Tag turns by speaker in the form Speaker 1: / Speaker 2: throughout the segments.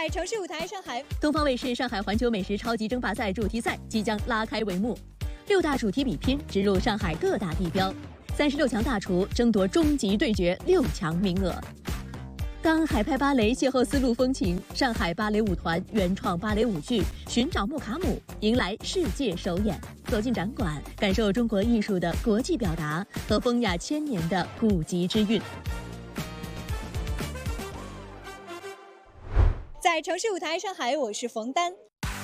Speaker 1: 在城市舞台上海，
Speaker 2: 东方卫视上海环球美食超级争霸赛主题赛即将拉开帷幕，6大主题比拼直入上海各大地标，36强大厨争夺终极对决6强名额。当海派芭蕾邂逅丝路风情，上海芭蕾舞团原创芭蕾舞剧《寻找穆卡姆》迎来世界首演。走进展馆，感受中国艺术的国际表达和风雅千年的古籍之韵。
Speaker 1: 在城市舞台上海，我是冯丹。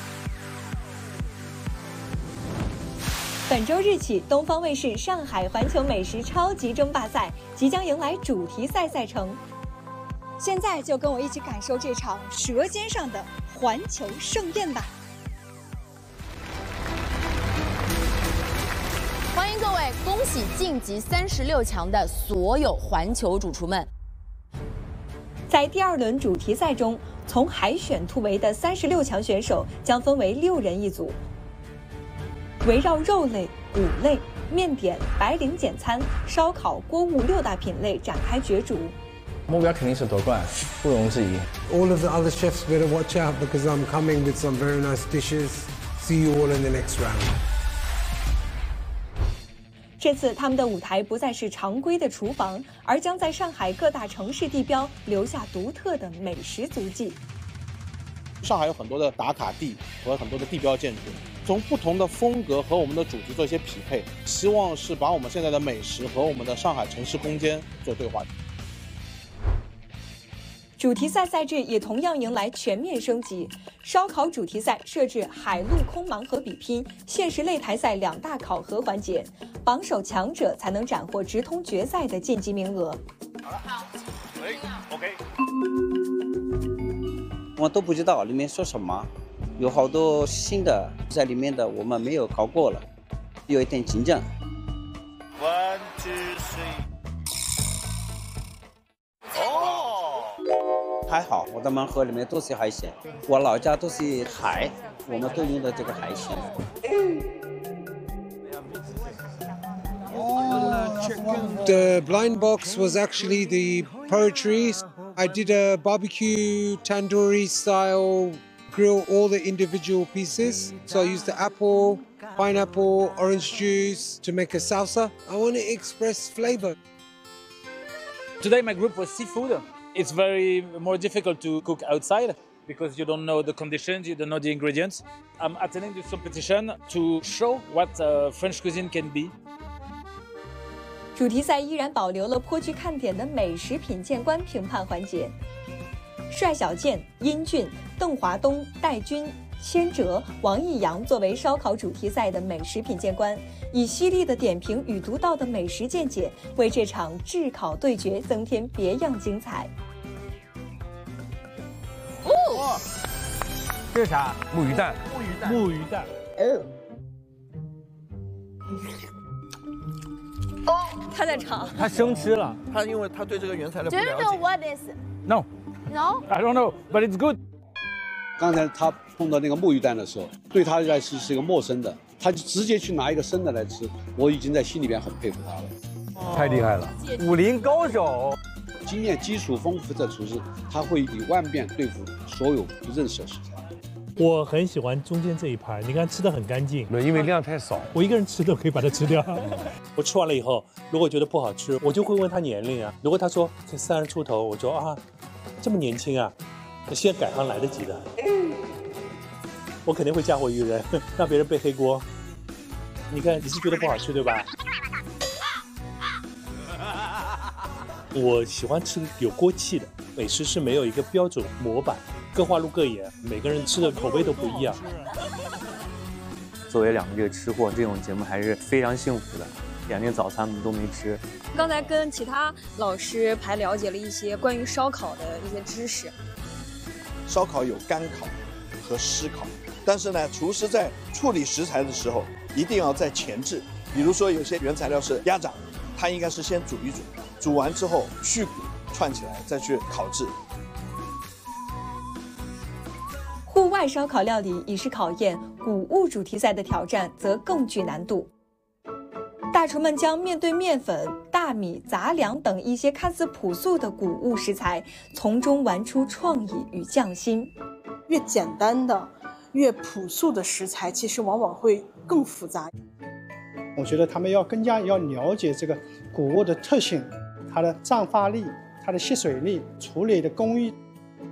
Speaker 1: 本周日起，东方卫视上海环球美食超级争霸赛即将迎来主题赛赛程。现在就跟我一起感受这场舌尖上的环球盛宴吧！
Speaker 3: 欢迎各位，恭喜晋级36强的所有环球主厨们！
Speaker 1: 在第2轮主题赛中，从海选突围的36强选手将分为6人一组，围绕肉类、骨类、面点、白领简餐、烧烤、锅物6大品类展开角逐。
Speaker 4: 目标肯定是夺冠，毋庸置疑。
Speaker 5: All of the other chefs better watch out because I'm coming with some very nice dishes. See you all in the next round.
Speaker 1: 这次他们的舞台不再是常规的厨房，而将在上海各大城市地标留下独特的美食足迹。
Speaker 6: 上海有很多的打卡地和很多的地标建筑，从不同的风格和我们的主题做一些匹配，希望是把我们现在的美食和我们的上海城市空间做对话。
Speaker 1: 主题赛赛制也同样迎来全面升级，烧烤主题赛设置海陆空盲盒比拼、限时擂台赛2大考核环节，榜首强者才能斩获直通决赛的晋级名额。
Speaker 6: 好了，OK。
Speaker 7: 我都不知道里面说什么，有好多新的在里面的我们没有考过了，有一点紧张。
Speaker 6: 1、2、3。
Speaker 7: 还好，我的盲盒里面都是海鲜，我老家都是海，我们都用的这个海鲜。
Speaker 5: The blind box was actually the poetry. I did a barbecue tandoori style grill all the individual pieces. So I used the apple, pineapple, orange juice to make a salsa. I want to express flavor.
Speaker 8: Today my group was seafood. It's very more difficult to cook outside because you don't know the conditions, you don't know the ingredients. I'm attending this competition to show what French cuisine can be.
Speaker 1: 主题赛依然保留了颇具看点的美食品鉴官评判环节。帅小健、殷俊、邓华东、戴军、千哲、王艺阳作为烧烤主题赛的美食品鉴官，以犀利的点评与独到的美食见解，为这场炙烤对决增添别样精彩。
Speaker 3: 哦，
Speaker 4: 这是啥？木鱼蛋。
Speaker 8: 木鱼蛋。
Speaker 3: 他在尝。
Speaker 4: 他生吃了。
Speaker 6: 他因为他对这个原材料不
Speaker 3: Do
Speaker 6: 了
Speaker 3: you
Speaker 6: 解。
Speaker 3: know what is?
Speaker 8: No.
Speaker 3: No.
Speaker 8: I don't know, but it's good.
Speaker 9: 刚才他碰到那个木鱼蛋的时候，对他来说是一个陌生的，他就直接去拿一个生的来吃，我已经在心里边很佩服他了。
Speaker 4: 太厉害了，武林高手。
Speaker 9: 经验基础丰富的厨师，他会以万变对付所有不认识的食材。
Speaker 10: 我很喜欢中间这一盘，你看吃的很干净。
Speaker 4: 因为量太少，
Speaker 10: 我一个人吃都可以把它吃掉。我吃完了以后，如果觉得不好吃，我就会问他年龄啊。如果他说才30出头，我说啊，这么年轻啊，现在改行来得及的。我肯定会嫁祸于人，让别人背黑锅。你看，你是觉得不好吃对吧？我喜欢吃有锅气的美食，是没有一个标准模板，各花入各眼，每个人吃的口味都不一样。
Speaker 11: 作为2个这个吃货，这种节目还是非常幸福的。2天早餐我们都没吃。
Speaker 12: 刚才跟其他老师还了解了一些关于烧烤的一些知识。
Speaker 6: 烧烤有干烤和湿烤，但是呢，厨师在处理食材的时候一定要在前置。比如说有些原材料是鸭掌，它应该是先煮一煮，煮完之后去骨串起来，再去烤制。
Speaker 1: 户外烧烤料理已是考验，谷物主题赛的挑战则更具难度。 大厨们将面对面粉、大米、杂粮等一些看似朴素的谷物食材，从中玩出创意与匠心。
Speaker 13: 越简单的、越朴素的食材，其实往往会更复杂。
Speaker 14: 我觉得他们更加要了解这个谷物的特性，它的胀发力、它的吸水力、处理的工艺。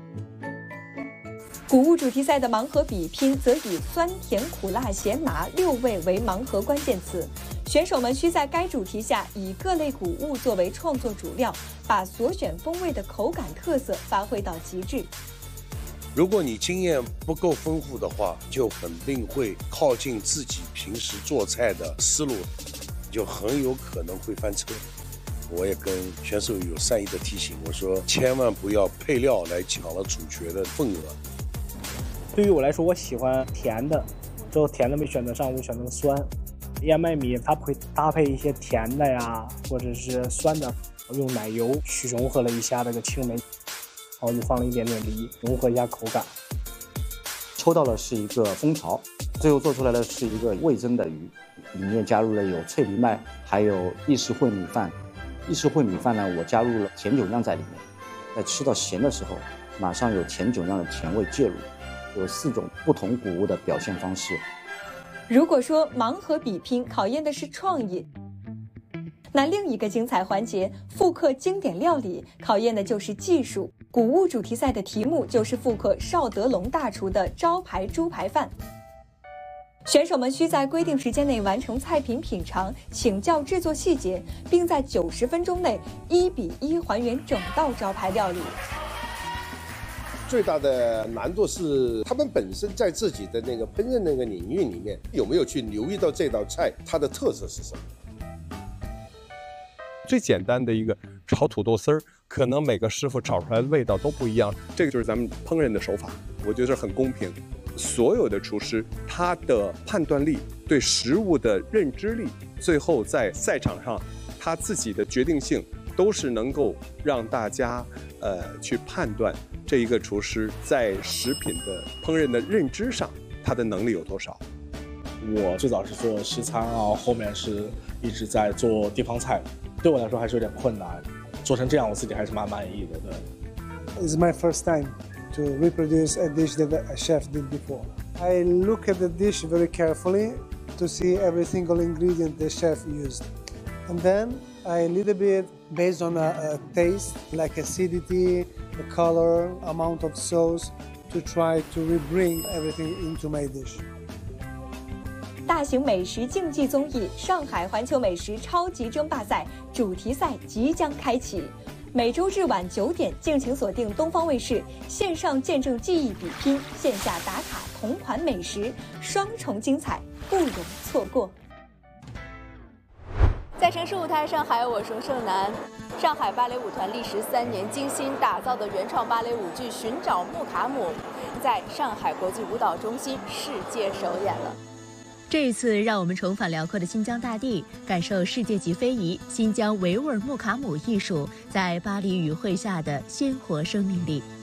Speaker 1: 谷物主题赛的盲盒比拼则以酸甜苦辣咸麻6味为盲盒关键词，选手们需在该主题下以各类谷物作为创作主料，把所选风味的口感特色发挥到极致。
Speaker 15: 如果你经验不够丰富的话，就肯定会靠近自己平时做菜的思路，就很有可能会翻车。我也跟选手有善意的提醒，我说千万不要配料来抢了主角的份额。
Speaker 16: 对于我来说，我喜欢甜的，之后甜的没选择上，我选择了酸。燕麦米它会搭配一些甜的呀，或者是酸的，我用奶油去融合了一下这个青梅，然后又放了一点点梨，融合一下口感。
Speaker 17: 抽到的是一个蜂巢，最后做出来的是一个味增的鱼，里面加入了有脆藜麦，还有意式烩米饭。意式烩米饭呢，我加入了甜酒酿在里面，在吃到咸的时候，马上有甜酒酿的甜味介入。有4种不同谷物的表现方式。
Speaker 1: 如果说盲盒比拼考验的是创意，那另一个精彩环节复刻经典料理考验的就是技术。谷物主题赛的题目就是复刻邵德龙大厨的招牌猪排饭。选手们需在规定时间内完成菜品品尝、请教制作细节，并在90分钟内1比1还原整道招牌料理。
Speaker 18: 最大的难度是他们本身在自己的那个烹饪那个领域里面有没有去留意到这道菜它的特色是什么。
Speaker 19: 最简单的一个炒土豆丝儿，可能每个师傅炒出来的味道都不一样，这个就是咱们烹饪的手法，我觉得很公平。所有的厨师他的判断力、对食物的认知力，最后在赛场上他自己的决定性，都是能够让大家去判断这一个厨师在食品的烹饪的认知上，他的能力有多少。
Speaker 20: 我最早是做西餐啊，后面是一直在做地方菜，对我来说还是有点困难。做成这样，我自己还是蛮满意的。对。
Speaker 21: It's my first time to reproduce a dish that a chef did before. I look at the dish very carefully to see every single ingredient the chef used, and then I a little bit based on a taste, like acidity, the color, amount of sauce, to try to rebring everything into my dish.
Speaker 1: 大型美食竞技综艺《上海环球美食超级争霸赛》主题赛即将开启，每周日晚9点，敬请锁定东方卫视，线上见证技艺比拼，线下打卡同款美食，双重精彩，不容错过。
Speaker 3: 在城市舞台上，还有我佘胜男。上海芭蕾舞团历时3年精心打造的原创芭蕾舞剧《寻找穆卡姆》，在上海国际舞蹈中心世界首演了。
Speaker 2: 这一次，让我们重返辽阔的新疆大地，感受世界级非遗新疆维吾尔穆卡姆艺术在巴黎语汇下的鲜活生命力。